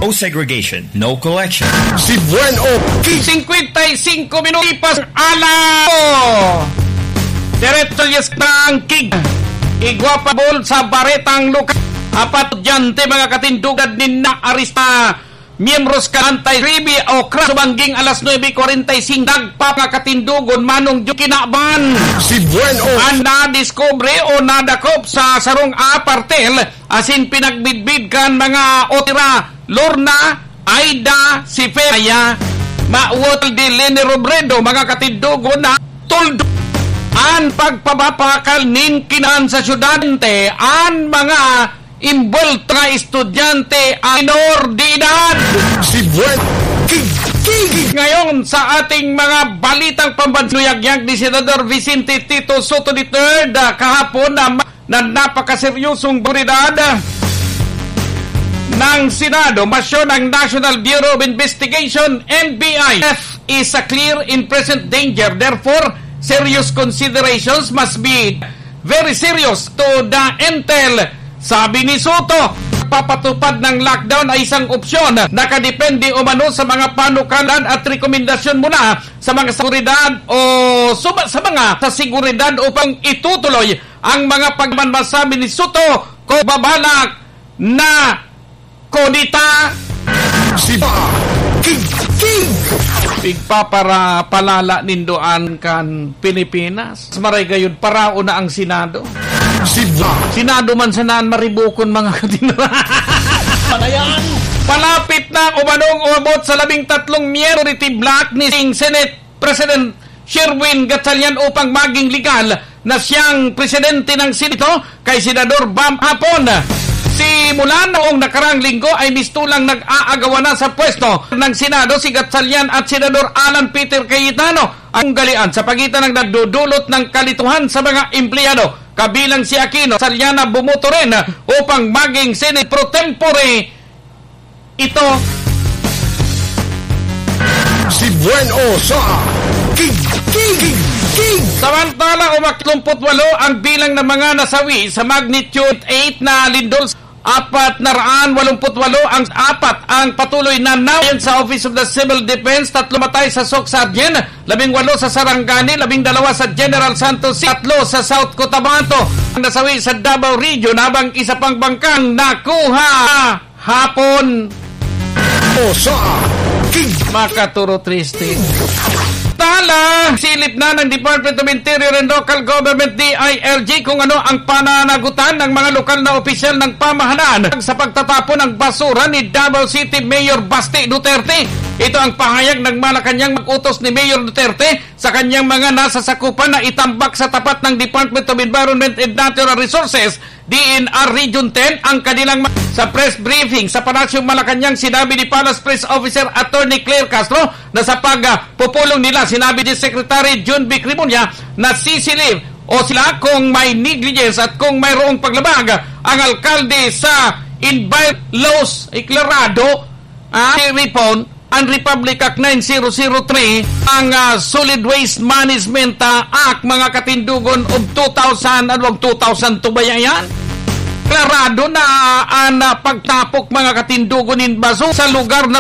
No segregation, no collection. Si Bueno 55 minutos ala. Diretso yes ng kig. Igwapa bol sa baretang luka. Apat dyante mga katindugad ni na arista. Miyembros kalantay ribi o kras subangging alas 9:45 dagpa nga katindugon manong kinaban. Si Bueno anda discovery o nadakop sa sarong apartel asin pinagbidbid kan mga otira Lorna, Aida, si Feya, Mauwal de Lene Robredo mga katindugon na tuldo an pagpabapakal nin kinan sa syudante an mga involved nga estudyante minor de edad. Si Bueno Ngayon sa ating mga balitang pambansuyagyag ni Senador Vicente Tito Soto III kahapon na napakaseryosong buridad ng Senado, masyon ng National Bureau of Investigation, NBI. F is a clear in present danger. Therefore, serious considerations must be very serious to the intel. Sabi ni Soto, papatupad ng lockdown ay isang opsyon. Nakadepende umano sa mga panukalan at rekomendasyon muna sa mga seguridad o sa mga seguridad upang itutuloy ang mga pagmanmasabi ni Soto ko babalak na kodita si Pigpa para palala nindoan kan Pilipinas. Maray gayud para una ang Senado. Senado man sanaan maribukon mga katinra. Panayan! Palapit na umanong umabot sa 13 majority block ni Senate President Sherwin Gatchalian upang maging legal na siyang presidente ng Senado kay Senador Bam Hapon. Simula noong nakarang linggo ay mistulang nag-aagawa na sa pwesto ng Senado si Gatchalian at Senador Alan Peter Cayetano ang galian sa pagitan ng nagdudulot ng kalituhan sa mga empleyado. Kabilang si Aquino, Gatchalian bumoto rin upang maging Senate pro tempore. Ito si Bueno sa Samantala, 28 ang bilang ng mga nasawi sa magnitude 8 na lindol. 488 ang ang patuloy na nawayan sa Office of the Civil Defense, 3 matay sa Soksabyen, 18 sa Sarangani, 12 sa General Santos, 3 sa South Cotabato. Ang nasawi sa Davao Region habang isa pang bangkang nakuha hapon. sa Makaturo triste. Tala, silip na ng Department of Interior and Local Government DILG kung ano ang pananagutan ng mga lokal na opisyal ng pamahalaan sa pagtatapon ng basura ni Davao City Mayor Basti Duterte. Ito ang pahayag ng Malacanang mag-utos ni Mayor Duterte sa kanyang mga nasasakupan na itambak sa tapat ng Department of Environment and Natural Resources DNR Region 10 ang kanilang sa press briefing sa Palasyong Malacanang. Sinabi ni Palace Press Officer Attorney Claire Castro na sa pagpupulong nila, sinabi ni Secretary June B. Crimonia na sisilip o sila kung may negligence at kung mayroong paglabag ang alkalde sa environment laws iklarado Ripon ang Republic Act 9003 ang Solid Waste Management Act mga katindugon of 2000 at 2002 ba yan? Klarado na pagtapok mga katindugon in baso sa lugar na